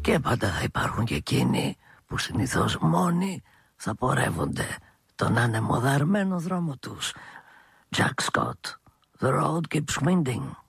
Και πάντα υπάρχουν και εκείνοι που συνήθως μόνοι θα πορεύονται τον ανεμοδαρμένο δρόμο τους. Jack Scott, The Road Keeps Winding.